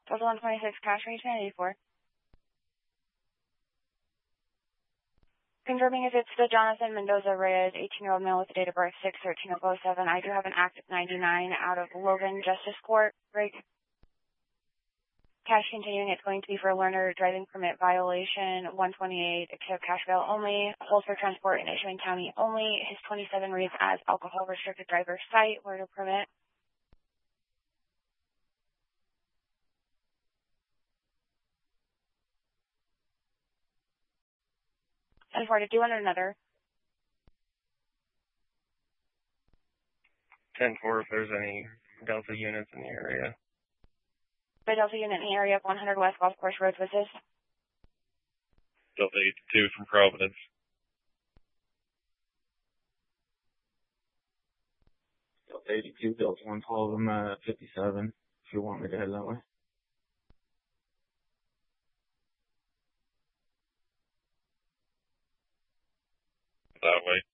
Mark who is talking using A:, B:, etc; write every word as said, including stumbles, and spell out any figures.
A: Delta one twenty-six, cash range nine eighty-four. Confirming if it's the Jonathan Mendoza Reyes, eighteen-year-old male with a date of birth six thirteen oh seven. I do have an active ninety-nine out of Logan Justice Court. Break. Cash continuing, it's going to be for a learner driving permit violation, one twenty-eight, accept cash bail only, hold for transport in issuing county only. His twenty-seven reads as alcohol restricted driver site, word of permit. ten four to do under another.
B: ten four if there's any Delta units in the area.
A: The Delta unit in the area of one hundred West Golf Course Road, was this?
B: Delta eighty-two from Providence.
C: Delta eighty-two, Delta one twelve, I'm at fifty-seven, if you want me to head that way.
B: That way.